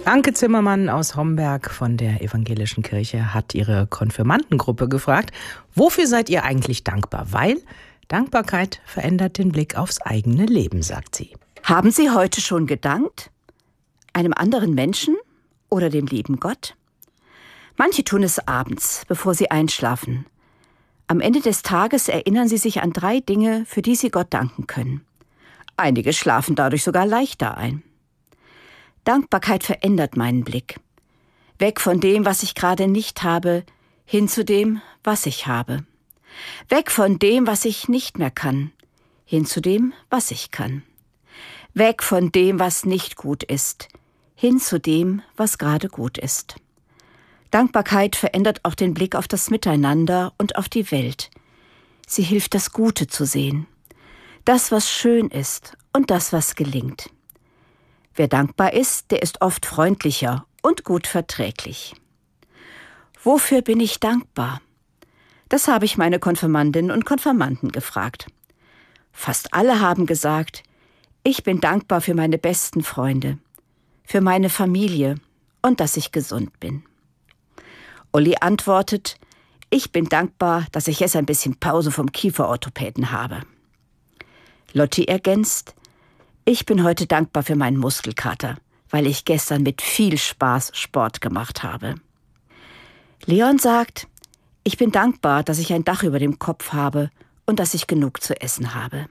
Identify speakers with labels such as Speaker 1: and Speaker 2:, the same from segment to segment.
Speaker 1: Anke Zimmermann aus Homberg von der Evangelischen Kirche hat ihre Konfirmandengruppe gefragt, wofür seid ihr eigentlich dankbar? Weil Dankbarkeit verändert den Blick aufs eigene Leben, sagt sie.
Speaker 2: Haben Sie heute schon gedankt? Einem anderen Menschen oder dem lieben Gott? Manche tun es abends, bevor sie einschlafen. Am Ende des Tages erinnern sie sich an 3 Dinge, für die sie Gott danken können. Einige schlafen dadurch sogar leichter ein. Dankbarkeit verändert meinen Blick. Weg von dem, was ich gerade nicht habe, hin zu dem, was ich habe. Weg von dem, was ich nicht mehr kann, hin zu dem, was ich kann. Weg von dem, was nicht gut ist, hin zu dem, was gerade gut ist. Dankbarkeit verändert auch den Blick auf das Miteinander und auf die Welt. Sie hilft, das Gute zu sehen. Das, was schön ist und das, was gelingt. Wer dankbar ist, der ist oft freundlicher und gut verträglich. Wofür bin ich dankbar? Das habe ich meine Konfirmandinnen und Konfirmanden gefragt. Fast alle haben gesagt, ich bin dankbar für meine besten Freunde, für meine Familie und dass ich gesund bin. Uli antwortet, ich bin dankbar, dass ich jetzt ein bisschen Pause vom Kieferorthopäden habe. Lotti ergänzt, ich bin heute dankbar für meinen Muskelkater, weil ich gestern mit viel Spaß Sport gemacht habe. Leon sagt, ich bin dankbar, dass ich ein Dach über dem Kopf habe und dass ich genug zu essen habe.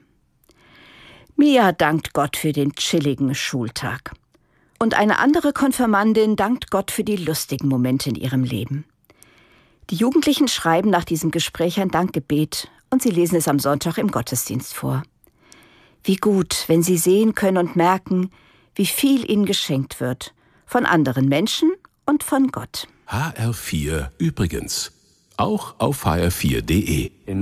Speaker 2: Mia dankt Gott für den chilligen Schultag. Und eine andere Konfirmandin dankt Gott für die lustigen Momente in ihrem Leben. Die Jugendlichen schreiben nach diesem Gespräch ein Dankgebet und sie lesen es am Sonntag im Gottesdienst vor. Wie gut, wenn sie sehen können und merken, wie viel ihnen geschenkt wird. Von anderen Menschen und von Gott.
Speaker 3: HR4 übrigens. Auch auf hr4.de.